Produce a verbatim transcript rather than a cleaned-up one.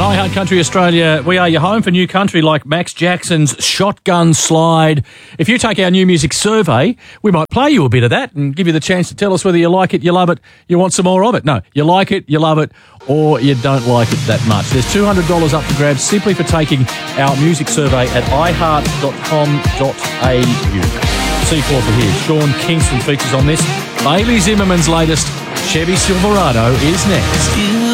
iHeart Country Australia, we are your home for new country like Max Jackson's Shotgun Slide. If you take our new music survey, we might play you a bit of that and give you the chance to tell us whether you like it, you love it, you want some more of it. No, you like it, you love it, or you don't like it that much. There's two hundred dollars up for grabs simply for taking our music survey at i heart dot com dot a u. C four for here. Sean Kingston features on this. Bailey Zimmerman's latest Chevy Silverado is next.